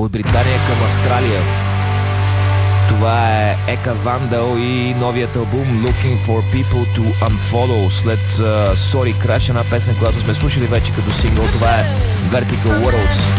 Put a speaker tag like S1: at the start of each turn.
S1: От Британия към Австралия. Това е Ека Вандал и новият албум Looking for People to Unfollow след Sorry Crash, една песен, която сме слушали вече като сингъл. Това е Vertical Worlds.